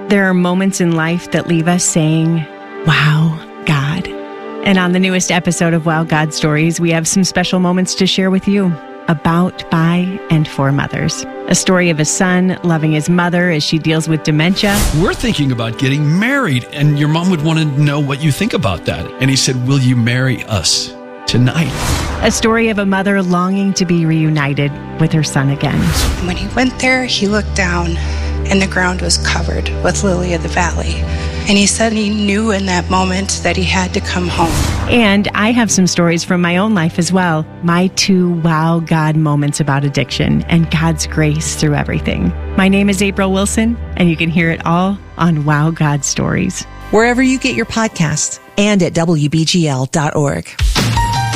There are moments in life that leave us saying, wow, God. And on the newest episode of Wow God Stories, we have some special moments to share with you about, by, and for mothers. A story of a son loving his mother as she deals with dementia. We're thinking about getting married, and your mom would want to know what you think about that. And he said, will you marry us tonight? A story of a mother longing to be reunited with her son again. When he went there, he looked down, and the ground was covered with lily of the valley. And he said he knew in that moment that he had to come home. And I have some stories from my own life as well. My 2 wow God moments about addiction and God's grace through everything. My name is April Wilson, and you can hear it all on Wow God Stories. Wherever you get your podcasts and at WBGL.org.